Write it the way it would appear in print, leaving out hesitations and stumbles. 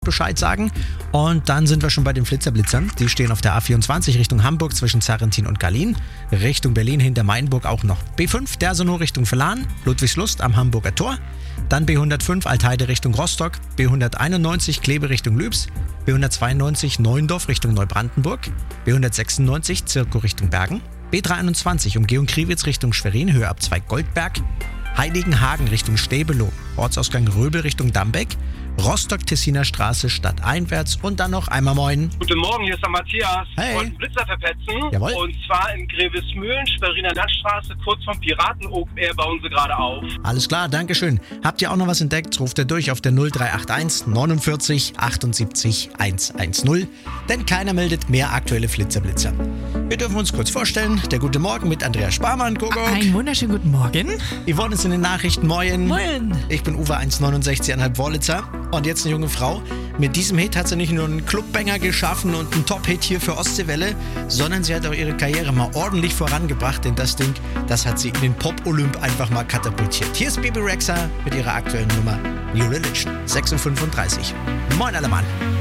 Bescheid sagen. Und dann sind wir schon bei den Flitzer-Blitzern. Die stehen auf der A24 Richtung Hamburg zwischen Zarrentin und Gallien. Richtung Berlin hinter Mainburg auch noch B5, Dersenau Richtung Verlan, Ludwigslust am Hamburger Tor. Dann B105 Altheide Richtung Rostock, B191 Kleve Richtung Lübs, B192 Neuendorf Richtung Neubrandenburg, B196 Zirkow Richtung Bergen, B321 Umgehung Kriwitz Richtung Schwerin, Höhe ab 2 Goldberg, Heiligenhagen Richtung Stäbelow, Ortsausgang Röbel Richtung Dambeck, Rostock-Tessiner Straße stadteinwärts und dann noch einmal moin. Guten Morgen, hier ist der Matthias. Hey. Wir wollten Blitzer verpetzen. Jawohl. Und zwar in Grevesmühlen, Schweriner Landstraße, kurz vom Piraten-Open-Air bauen sie gerade auf. Alles klar, dankeschön. Habt ihr auch noch was entdeckt, ruft ihr durch auf der 0381 49 78 110, denn keiner meldet mehr aktuelle Flitzer-Blitzer. Wir dürfen uns kurz vorstellen, der Gute Morgen mit Andreas Sparmann, Kuckuck. Einen wunderschönen guten Morgen. Yvonne ist in den Nachrichten, moin. Moin. Ich bin Uwe 1,69,5 Wollitzer und jetzt eine junge Frau. Mit diesem Hit hat sie nicht nur einen Clubbanger geschaffen und einen Top-Hit hier für Ostseewelle, sondern sie hat auch ihre Karriere mal ordentlich vorangebracht, denn das Ding, das hat sie in den Pop-Olymp einfach mal katapultiert. Hier ist Bebe Rexha mit ihrer aktuellen Nummer New Religion, 6:35 Uhr. Moin alle Mann.